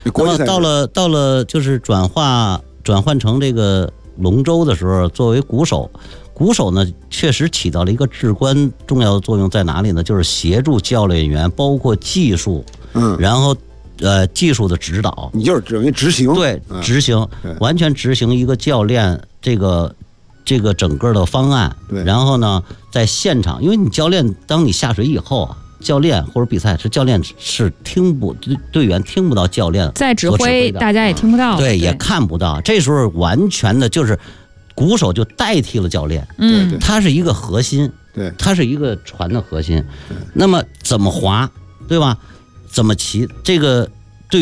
那么到了就是转换成这个龙舟的时候，作为鼓手呢，确实起到了一个至关重要的作用，在哪里呢？就是协助教练员，包括技术，然后技术的指导， 你就是等于执行， 对，执行，完全执行一个教练这个整个的方案。 对， 然后呢，在现场，因为你教练当你下水以后啊，教练或者比赛是教练是队员听不到教练在指挥，大家也听不到， 对，也看不到。这时候完全的就是鼓手就代替了教练，他是一个核心， 对， 他是一个船的核心。那么怎么划，对吧？怎么骑，这个